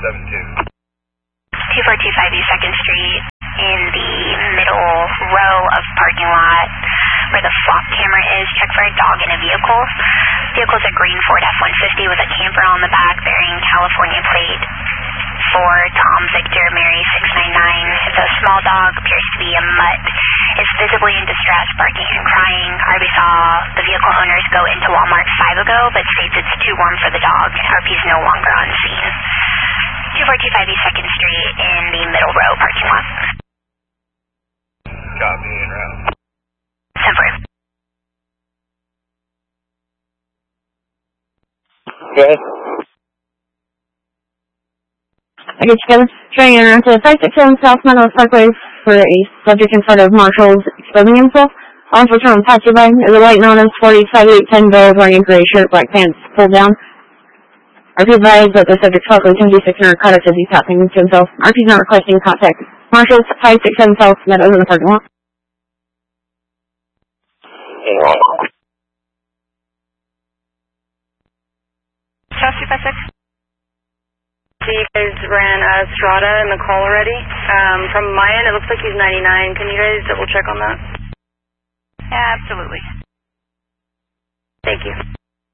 2425 East 2nd Street in the middle row of parking lot where the flop camera is. Check for a dog in a vehicle. Vehicle's a green Ford F-150 with a camper on the back bearing California plate for Tom Victor Mary 699. The small dog appears to be a mutt. Is visibly in distress, barking and crying. RB saw the vehicle owners go into Walmart 5 ago, but states it's too warm for the dog. RB is no longer on scene. 2425 East 2nd Street in the middle row parking lot. Copy and route. Semper. Go ahead. I get together. Turning around to 567 South Meadows Parkway for a subject in front of Marshall's exposing himself. On for turn, pass you by. There's a white notice, 45-810 bills, wearing a gray shirt, black pants, pulled down. RP advised that the subject probably 76 narcotics as he's passing to himself. RP is not requesting contact. Marshall's 567 South Meadows in the parking lot. South 256. You guys ran Strada in the call already. From my end, it looks like he's 99. Can you guys double check on that? Absolutely. Thank you.